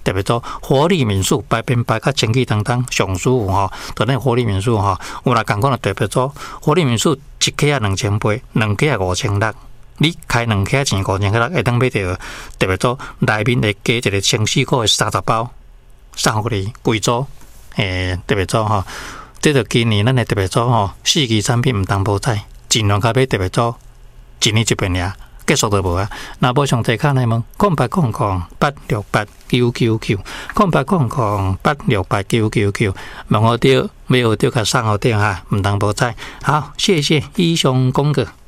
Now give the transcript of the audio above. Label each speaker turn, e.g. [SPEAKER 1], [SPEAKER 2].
[SPEAKER 1] 特别做活力民宿，百变百甲清气当当上舒服吼。就那活力民宿吼，有啦，共款特别做活力民宿一客啊2800，两客啊5600。你开两客钱5600，会当买到特别做内面会加一个14块的30包，送互你贵州特别做吼。这就今年咱的特别做吼，4期产品毋当无采，尽量甲买特别做，一年一遍尔。结束就无啊！若无上侪卡内问0800868999，0800868999，问好着，买好着，甲送好着哈，毋当无采。好，谢谢以上公告。